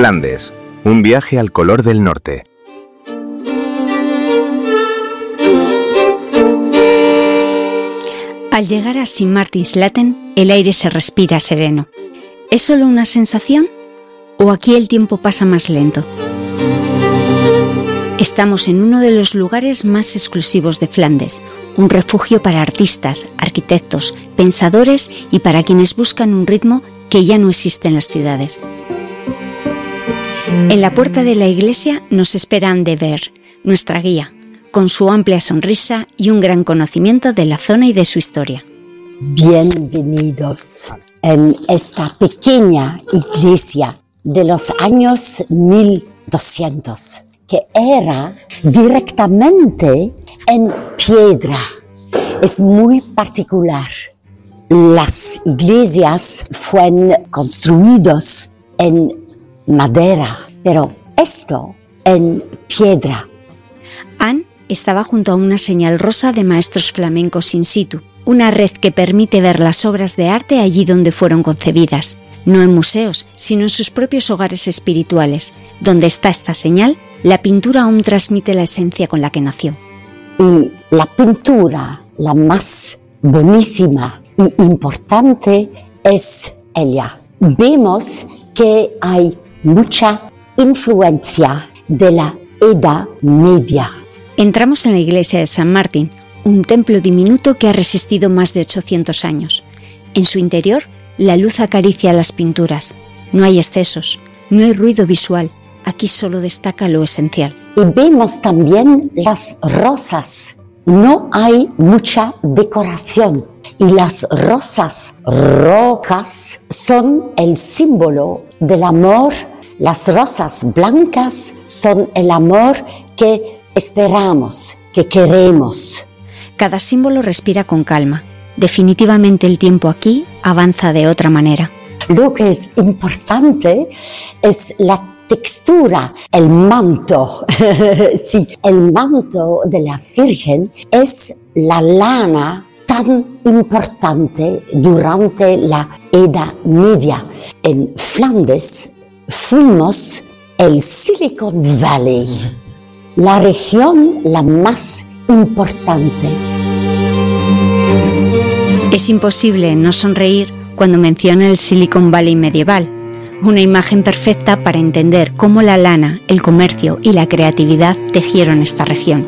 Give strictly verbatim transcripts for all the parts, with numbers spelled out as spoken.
Flandes, un viaje al color del norte. Al llegar a Sint Maartenslaten, el aire se respira sereno. ¿Es solo una sensación? ¿O aquí el tiempo pasa más lento? Estamos en uno de los lugares más exclusivos de Flandes, un refugio para artistas, arquitectos, pensadores y para quienes buscan un ritmo que ya no existe en las ciudades. En la puerta de la iglesia nos espera Anne de Ver, nuestra guía, con su amplia sonrisa y un gran conocimiento de la zona y de su historia. Bienvenidos en esta pequeña iglesia de los años mil doscientos, que era directamente en piedra. Es muy particular. Las iglesias fueron construidas en madera, pero esto en piedra. Anne estaba junto a una señal rosa de maestros flamencos in situ, una red que permite ver las obras de arte allí donde fueron concebidas, no en museos, sino en sus propios hogares espirituales. Donde está esta señal, la pintura aún transmite la esencia con la que nació. Y la pintura, la más buenísima y importante, es ella. Vemos que hay mucha influencia de la Edad Media. Entramos en la iglesia de San Martín, un templo diminuto que ha resistido más de ochocientos años. En su interior, la luz acaricia las pinturas. No hay excesos, no hay ruido visual. Aquí solo destaca lo esencial. Y vemos también las rosas. No hay mucha decoración. Y las rosas rojas son el símbolo del amor. Las rosas blancas son el amor que esperamos, que queremos. Cada símbolo respira con calma. Definitivamente el tiempo aquí avanza de otra manera. Lo que es importante es la textura, el manto. Sí, el manto de la Virgen es la lana tan importante durante la Edad Media. En Flandes fuimos el Silicon Valley, la región la más importante. Es imposible no sonreír cuando menciona el Silicon Valley medieval, una imagen perfecta para entender cómo la lana, el comercio y la creatividad tejieron esta región.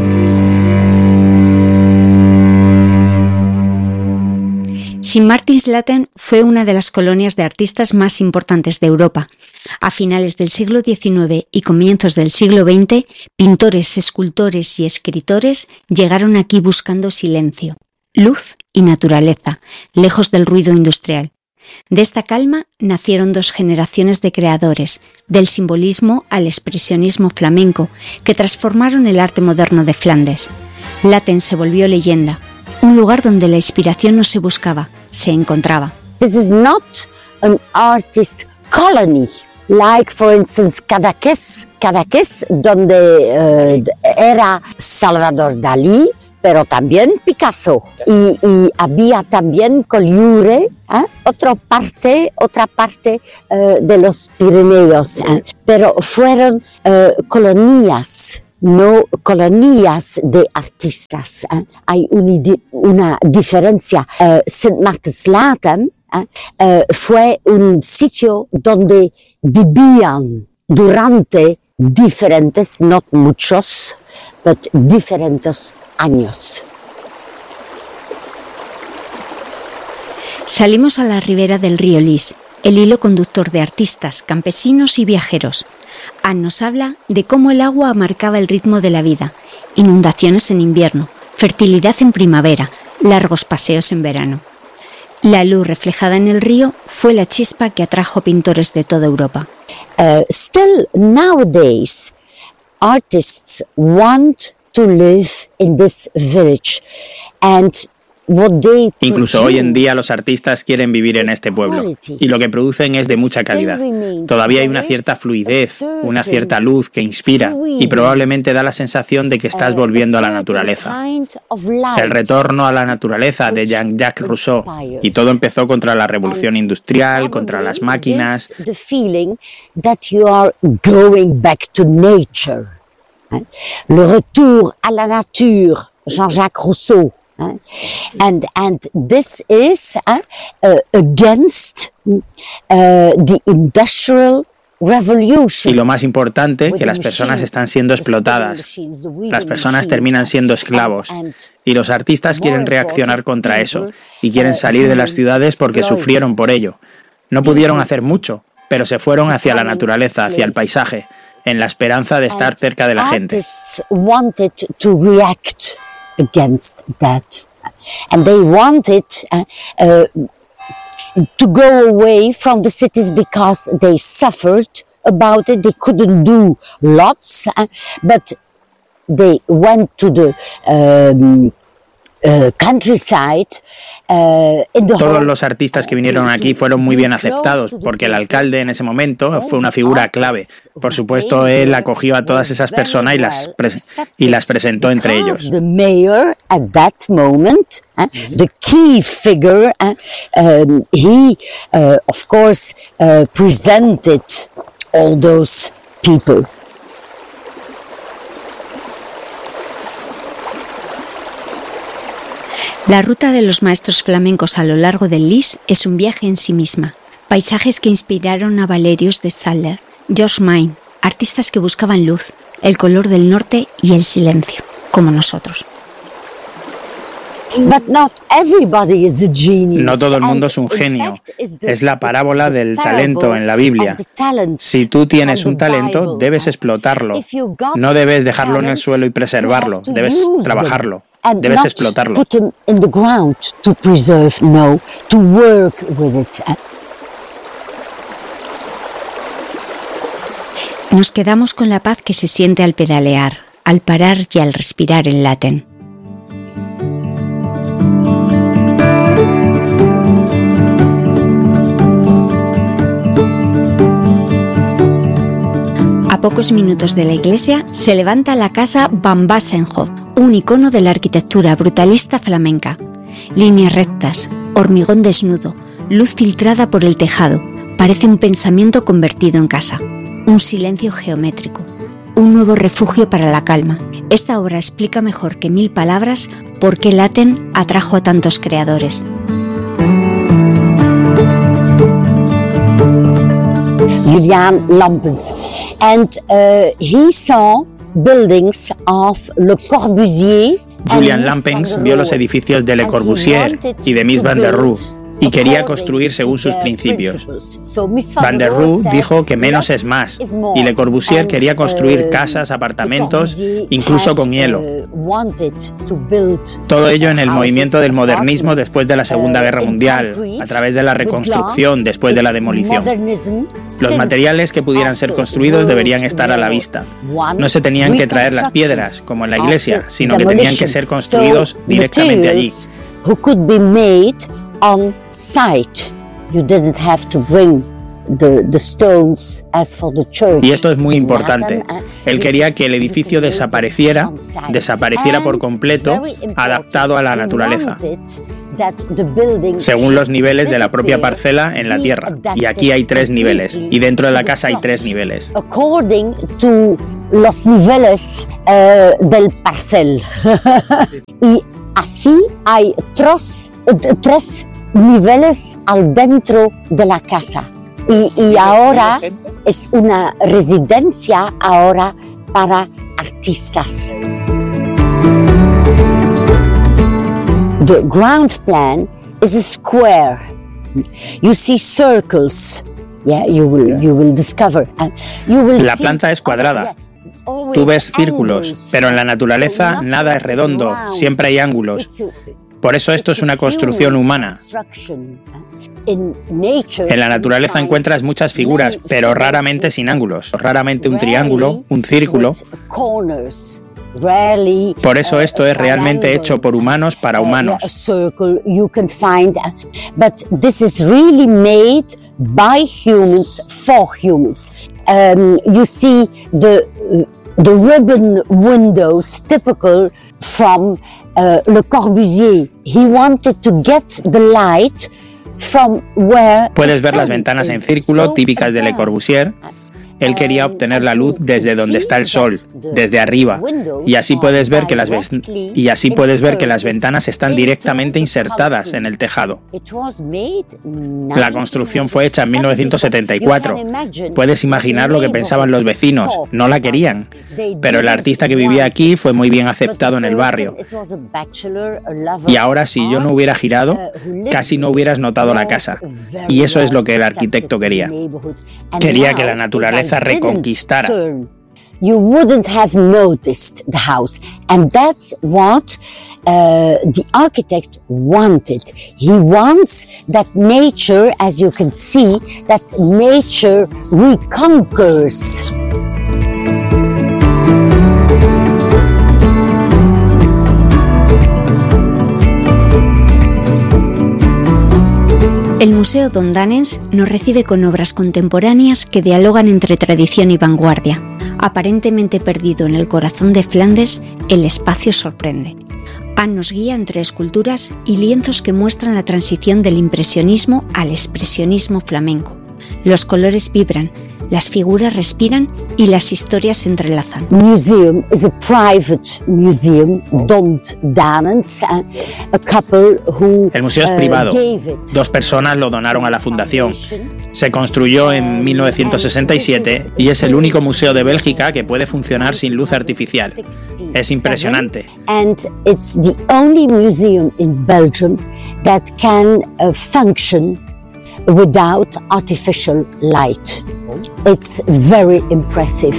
Sint Maartenslaten fue una de las colonias de artistas más importantes de Europa. A finales del siglo diecinueve y comienzos del siglo veinte, pintores, escultores y escritores llegaron aquí buscando silencio, luz y naturaleza, lejos del ruido industrial. De esta calma nacieron dos generaciones de creadores, del simbolismo al expresionismo flamenco, que transformaron el arte moderno de Flandes. Laten se volvió leyenda, un lugar donde la inspiración no se buscaba, se encontraba. This is not an artist colony, like for instance Cadaqués, Cadaqués donde uh, era Salvador Dalí, pero también Picasso, y, y había también Collioure, ¿eh? otra parte, otra parte uh, de los Pirineos, ¿eh? Pero fueron uh, colonias, no colonias de artistas. ¿eh? Hay una, una diferencia. Uh, Sint Maartenslaten ¿eh? uh, fue un sitio donde vivían durante diferentes, no muchos, pero diferentes años. Salimos a la ribera del río Lys, el hilo conductor de artistas, campesinos y viajeros. Anne nos habla de cómo el agua marcaba el ritmo de la vida, inundaciones en invierno, fertilidad en primavera, largos paseos en verano. La luz reflejada en el río fue la chispa que atrajo pintores de toda Europa. Uh, still nowadays, artists want to live in this village, and Incluso hoy en día los artistas quieren vivir en este pueblo y lo que producen es de mucha calidad. Todavía hay una cierta fluidez, una cierta luz que inspira y probablemente da la sensación de que estás volviendo a la naturaleza. El retorno a la naturaleza de Jean-Jacques Rousseau, y todo empezó contra la revolución industrial, contra las máquinas. Le retour à la nature, Jean-Jacques Rousseau. And, and this is uh, uh, against uh, the industrial revolution. Y lo más importante, que las personas están siendo explotadas. Las personas terminan siendo esclavos. Y los artistas quieren reaccionar contra eso. Y quieren salir de las ciudades porque sufrieron por ello. No pudieron hacer mucho, pero se fueron hacia la naturaleza, hacia el paisaje, en la esperanza de estar cerca de la gente. Against that, and they wanted uh, uh, to go away from the cities because they suffered about it. They couldn't do lots, uh, but they went to the um, Uh, countryside, uh, in the Todos los artistas que vinieron aquí fueron muy bien aceptados porque el alcalde en ese momento fue una figura clave. Por supuesto, él acogió a todas esas personas y las, y las presentó entre ellos. The mayor at that moment, uh, the key figure, uh, um, he uh, of course uh, presented all those people. La ruta de los maestros flamencos a lo largo del Lys es un viaje en sí misma. Paisajes que inspiraron a Valerius de Saller, Josh Mine, artistas que buscaban luz, el color del norte y el silencio, como nosotros. But not everybody is a genius. No todo el mundo es un genio. Es la parábola del talento en la Biblia. Si tú tienes un talento, debes explotarlo. No debes dejarlo en el suelo y preservarlo. Debes trabajarlo. Debes explotarlo. Put them in the ground to preserve, no, to work with it. Nos quedamos con la paz que se siente al pedalear, al parar y al respirar el Laten. A pocos minutos de la iglesia se levanta la casa Van Basenhof, un icono de la arquitectura brutalista flamenca. Líneas rectas, hormigón desnudo, luz filtrada por el tejado, parece un pensamiento convertido en casa. Un silencio geométrico, un nuevo refugio para la calma. Esta obra explica mejor que mil palabras por qué Laten atrajo a tantos creadores. Julian Lampens, and uh, he saw buildings of Le Corbusier. Julian Lampens vio los edificios de Le Corbusier y de Mies van der Rohe y quería construir según sus principios. Van der Rohe dijo que menos es más y Le Corbusier quería construir casas, apartamentos, incluso con hielo. Todo ello en el movimiento del modernismo después de la Segunda Guerra Mundial, a través de la reconstrucción después de la demolición. Los materiales que pudieran ser construidos deberían estar a la vista. No se tenían que traer las piedras, como en la iglesia, sino que tenían que ser construidos directamente allí. On site, you didn't have to bring the, the stones as for the church. Y esto es muy importante. Él quería que el edificio desapareciera, desapareciera por completo, adaptado a la naturaleza, según los niveles de la propia parcela en la tierra. Y aquí hay tres niveles, y dentro de la casa hay tres niveles. According to los niveles uh, del parcel. Y así hay tres, tres niveles al dentro de la casa. Y, y ahora es una residencia ahora para artistas. The ground plan is a square. You see circles. Yeah, you will you will discover. Uh, you will la planta es cuadrada. Tú ves círculos, pero en la naturaleza nada es redondo, siempre hay ángulos. Por eso esto es una construcción humana. En la naturaleza encuentras muchas figuras, pero raramente sin ángulos. Raramente un triángulo, un círculo. Por eso esto es realmente hecho por humanos para humanos. By humans for humans. Um, you see the the ribbon windows typical from uh, Le Corbusier. He wanted to get the light from where. Puedes ver las ventanas en círculo típicas de Le Corbusier. Él quería obtener la luz desde donde está el sol, desde arriba, y así puedes ver que las y así puedes ver que las ventanas están directamente insertadas en el tejado. La construcción fue hecha en mil novecientos setenta y cuatro. Puedes imaginar lo que pensaban los vecinos, no la querían, pero el artista que vivía aquí fue muy bien aceptado en el barrio. Y ahora, si yo no hubiera girado, casi no hubieras notado la casa. Y eso es lo que el arquitecto quería. Quería que la naturaleza reconquistara. You wouldn't have noticed the house, and that's what uh, the architect wanted. He wants that nature, as you can see, that nature reconquers. El Museo Dondanes nos recibe con obras contemporáneas que dialogan entre tradición y vanguardia. Aparentemente perdido en el corazón de Flandes, el espacio sorprende. Anne nos guía entre esculturas y lienzos que muestran la transición del impresionismo al expresionismo flamenco. Los colores vibran, las figuras respiran y las historias se entrelazan. Museum is a private museum, Dont Danens, a couple who El museo es privado. Dos personas lo donaron a la fundación. Se construyó en mil novecientos sesenta y siete y es el único museo de Bélgica que puede funcionar sin luz artificial. Es impresionante. And it's the only museum in Belgium that can uh, function without artificial light. It's very impressive.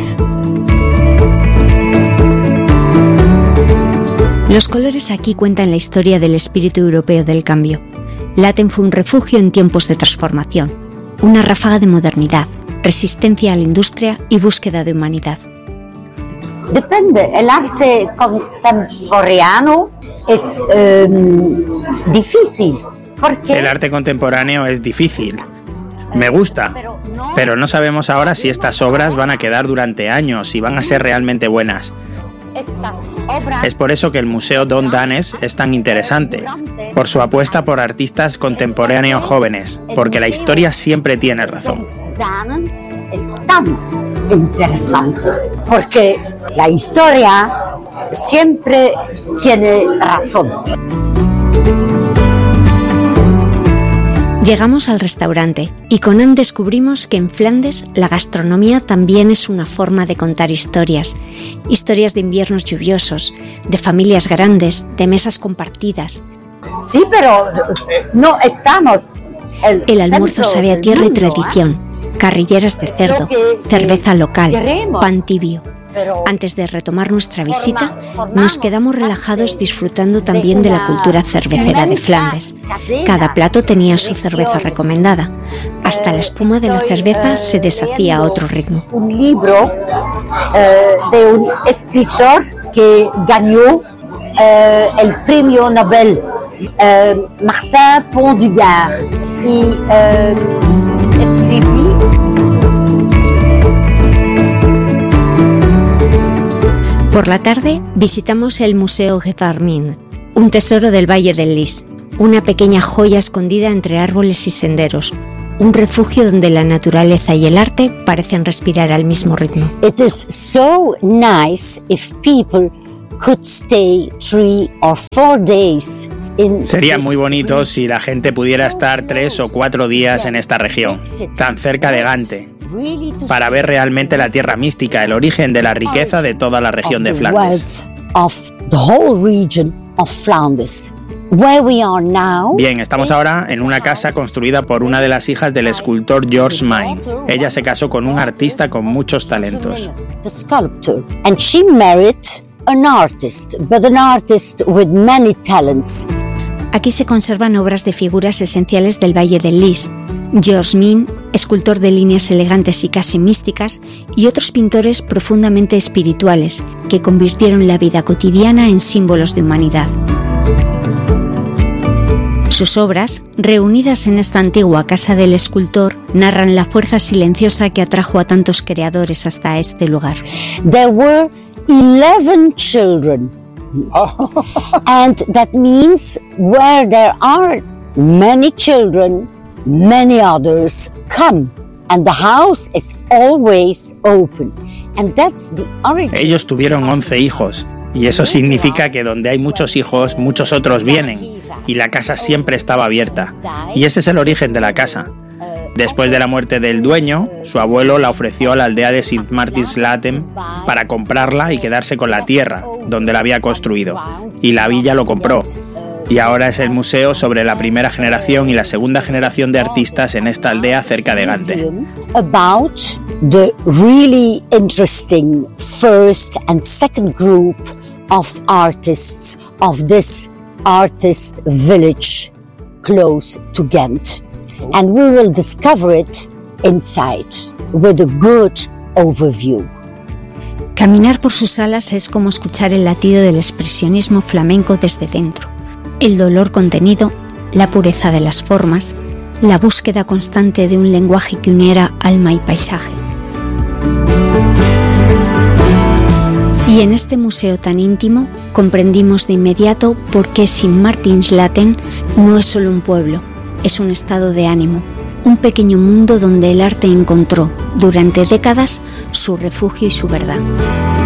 Los colores aquí cuentan la historia del espíritu europeo del cambio. Laten fue un refugio en tiempos de transformación, una ráfaga de modernidad, resistencia a la industria y búsqueda de humanidad. Depende, el arte contemporáneo es um, difícil. Porque el arte contemporáneo es difícil. Me gusta, pero no sabemos ahora si estas obras van a quedar durante años y van a ser realmente buenas. Es por eso que el Museo Dondanes es tan interesante, por su apuesta por artistas contemporáneos jóvenes, porque la historia siempre tiene razón. Dondanes es tan interesante, porque la historia siempre tiene razón. Llegamos al restaurante y con Anne descubrimos que en Flandes la gastronomía también es una forma de contar historias. Historias de inviernos lluviosos, de familias grandes, de mesas compartidas. Sí, pero no estamos... El, el almuerzo sabe a tierra y tradición. Carrilleras de cerdo, cerveza local, pan tibio. Antes de retomar nuestra visita, nos quedamos relajados disfrutando también de la cultura cervecera de Flandes. Cada plato tenía su cerveza recomendada. Hasta la espuma de la cerveza se deshacía a otro ritmo. Un libro uh, de un escritor que ganó uh, el premio Nobel, uh, Martin Pondugard, y uh, escribí. Por la tarde visitamos el Museo Gefarmin, un tesoro del Valle del Lys, una pequeña joya escondida entre árboles y senderos, un refugio donde la naturaleza y el arte parecen respirar al mismo ritmo. It is so nice if people could stay three or four days. Sería muy bonito si la gente pudiera estar tres o cuatro días en esta región, tan cerca de Gante, para ver realmente la tierra mística, el origen de la riqueza de toda la región de Flandes. Bien, estamos ahora en una casa construida por una de las hijas del escultor George Mine. Ella se casó con un artista con muchos talentos. An artist, but an artist with many talents. Aquí se conservan obras de figuras esenciales del Valle del Lys. George Mine escultor de líneas elegantes y casi místicas, y otros pintores profundamente espirituales, que convirtieron la vida cotidiana en símbolos de humanidad. Sus obras, reunidas en esta antigua casa del escultor, narran la fuerza silenciosa que atrajo a tantos creadores hasta este lugar. There were eleven children. And that means where there are many children, many others come. And the house is always open. And that's the origin. Ellos tuvieron once hijos. Y eso significa que donde hay muchos hijos, muchos otros vienen, y la casa siempre estaba abierta. Y ese es el origen de la casa. Después de la muerte del dueño, su abuelo la ofreció a la aldea de Sint Maartensplaten para comprarla y quedarse con la tierra, donde la había construido. Y la villa lo compró. Y ahora es el museo sobre la primera generación y la segunda generación de artistas en esta aldea cerca de Gante. About the really interesting first and second group of artists of this artist village close to Ghent. And we will discover it inside with a good overview. Caminar por sus salas es como escuchar el latido del expresionismo flamenco desde dentro. El dolor contenido, la pureza de las formas, la búsqueda constante de un lenguaje que uniera alma y paisaje. Y en este museo tan íntimo comprendimos de inmediato por qué Sint Maartensplaten no es solo un pueblo, es un estado de ánimo, un pequeño mundo donde el arte encontró durante décadas su refugio y su verdad.